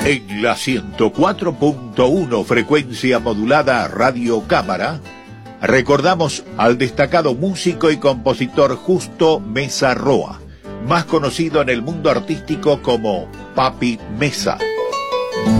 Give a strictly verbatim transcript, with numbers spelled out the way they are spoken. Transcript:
En la ciento cuatro punto uno frecuencia modulada Radio Cámara, recordamos al destacado músico y compositor Justo Mesa Roa, más conocido en el mundo artístico como Papi Mesa.